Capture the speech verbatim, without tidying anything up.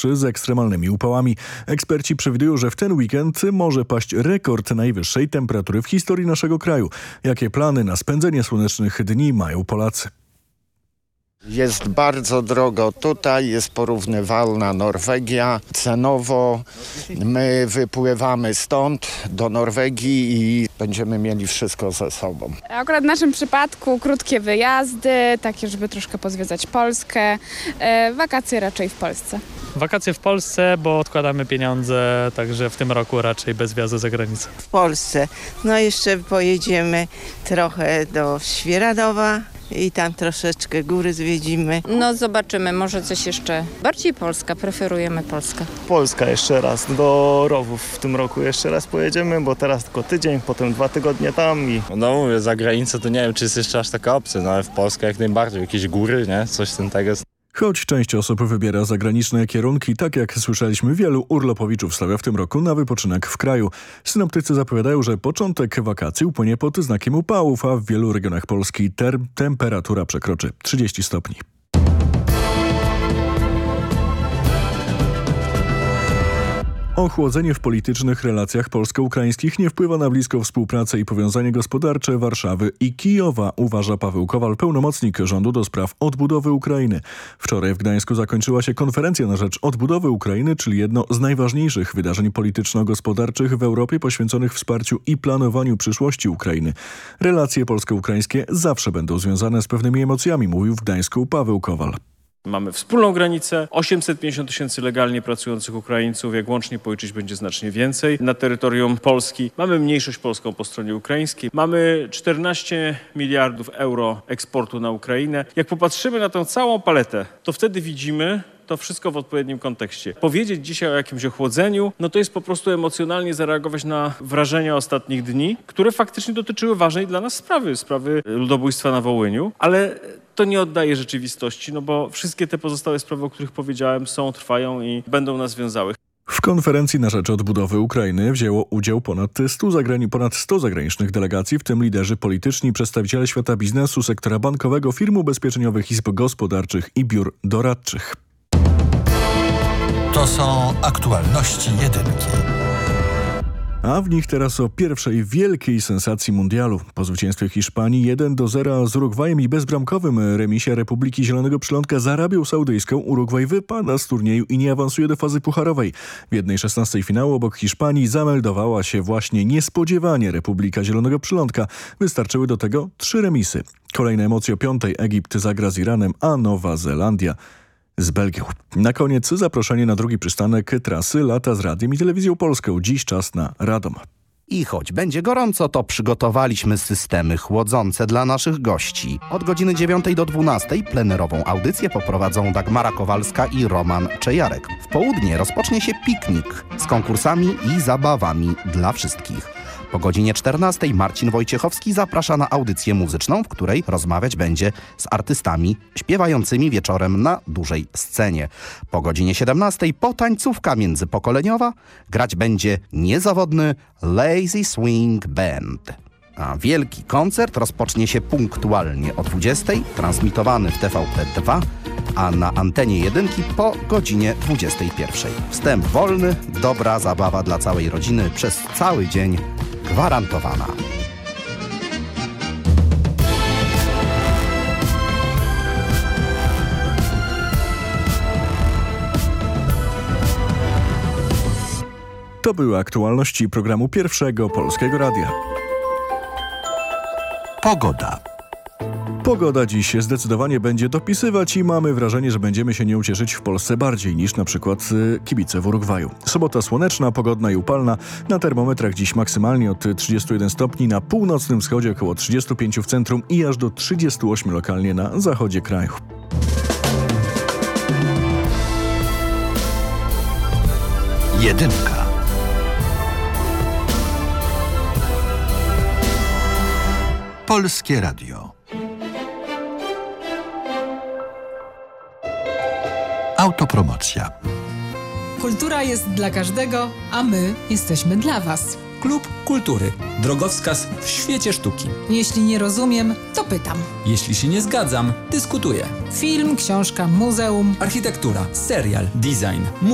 najcięższy z ekstremalnymi upałami. Eksperci przewidują, że w ten weekend może paść rekord najwyższej temperatury w historii naszego kraju. Jakie plany na spędzenie słonecznych dni mają Polacy? Jest bardzo drogo tutaj, jest porównywalna Norwegia. Cenowo my wypływamy stąd do Norwegii i będziemy mieli wszystko ze sobą. Akurat w naszym przypadku krótkie wyjazdy, takie żeby troszkę pozwiedzać Polskę, e, wakacje raczej w Polsce. Wakacje w Polsce, bo odkładamy pieniądze, także w tym roku raczej bez wjazdu za granicę. W Polsce. No jeszcze pojedziemy trochę do Świeradowa i tam troszeczkę góry zwiedzimy. No zobaczymy, może coś jeszcze. Bardziej Polska, preferujemy Polskę. Polska jeszcze raz, do Rowów w tym roku jeszcze raz pojedziemy, bo teraz tylko tydzień, potem dwa tygodnie tam i... No mówię, za granicę to nie wiem, czy jest jeszcze aż taka opcja, no ale w Polsce jak najbardziej, jakieś góry, nie? Coś z tym tego. Choć część osób wybiera zagraniczne kierunki, tak jak słyszeliśmy, wielu urlopowiczów stawia w tym roku na wypoczynek w kraju. Synoptycy zapowiadają, że początek wakacji upłynie pod znakiem upałów, a w wielu regionach Polski ter- temperatura przekroczy trzydzieści stopni. Ochłodzenie w politycznych relacjach polsko-ukraińskich nie wpływa na bliską współpracę i powiązanie gospodarcze Warszawy i Kijowa, uważa Paweł Kowal, pełnomocnik rządu do spraw odbudowy Ukrainy. Wczoraj w Gdańsku zakończyła się konferencja na rzecz odbudowy Ukrainy, czyli jedno z najważniejszych wydarzeń polityczno-gospodarczych w Europie poświęconych wsparciu i planowaniu przyszłości Ukrainy. Relacje polsko-ukraińskie zawsze będą związane z pewnymi emocjami, mówił w Gdańsku Paweł Kowal. Mamy wspólną granicę, osiemset pięćdziesiąt tysięcy legalnie pracujących Ukraińców, jak łącznie policzyć będzie znacznie więcej na terytorium Polski. Mamy mniejszość polską po stronie ukraińskiej. Mamy czternaście miliardów euro eksportu na Ukrainę. Jak popatrzymy na tę całą paletę, to wtedy widzimy to wszystko w odpowiednim kontekście. Powiedzieć dzisiaj o jakimś ochłodzeniu, no to jest po prostu emocjonalnie zareagować na wrażenia ostatnich dni, które faktycznie dotyczyły ważnej dla nas sprawy, sprawy ludobójstwa na Wołyniu, ale to nie oddaje rzeczywistości, no bo wszystkie te pozostałe sprawy, o których powiedziałem, są, trwają i będą nas wiązały. W konferencji na rzecz odbudowy Ukrainy wzięło udział ponad sto, zagrani- ponad sto zagranicznych delegacji, w tym liderzy polityczni, przedstawiciele świata biznesu, sektora bankowego, firm ubezpieczeniowych, izb gospodarczych i biur doradczych. To są aktualności jedynki. A w nich teraz o pierwszej wielkiej sensacji mundialu. Po zwycięstwie Hiszpanii jeden do zera z Urugwajem i bezbramkowym remisie Republiki Zielonego Przylądka z Arabią Saudyjską Urugwaj wypada z turnieju i nie awansuje do fazy pucharowej. W jednej szesnastej finału obok Hiszpanii zameldowała się właśnie niespodziewanie Republika Zielonego Przylądka. Wystarczyły do tego trzy remisy. Kolejne emocje o piątej. Egipt zagra z Iranem, a Nowa Zelandia z Belgią. Na koniec zaproszenie na drugi przystanek trasy Lata z Radiem i Telewizją Polską. Dziś czas na Radom. I choć będzie gorąco, to przygotowaliśmy systemy chłodzące dla naszych gości. Od godziny dziewiątej do dwunastej plenerową audycję poprowadzą Dagmara Kowalska i Roman Czejarek. W południe rozpocznie się piknik z konkursami i zabawami dla wszystkich. Po godzinie czternastej Marcin Wojciechowski zaprasza na audycję muzyczną, w której rozmawiać będzie z artystami śpiewającymi wieczorem na dużej scenie. Po godzinie siedemnastej potańcówka międzypokoleniowa. Grać będzie niezawodny Lazy Swing Band. A wielki koncert rozpocznie się punktualnie o dwudziestej, transmitowany w T V P dwa, a na antenie jedynki po godzinie dwudziestej pierwszej. Wstęp wolny, dobra zabawa dla całej rodziny przez cały dzień gwarantowana. To były aktualności programu Pierwszego Polskiego Radia. Pogoda. Pogoda dziś zdecydowanie będzie dopisywać i mamy wrażenie, że będziemy się nią cieszyć w Polsce bardziej niż na przykład kibice w Urugwaju. Sobota słoneczna, pogodna i upalna. Na termometrach dziś maksymalnie od trzydziestu jeden stopni, na północnym wschodzie około trzydziestu pięciu w centrum i aż do trzydziestu ośmiu lokalnie na zachodzie kraju. Jedynka. Polskie Radio. Autopromocja. Kultura jest dla każdego, a my jesteśmy dla Was. Klub Kultury. Drogowskaz w świecie sztuki. Jeśli nie rozumiem, to pytam. Jeśli się nie zgadzam, dyskutuję. Film, książka, muzeum. Architektura, serial, design,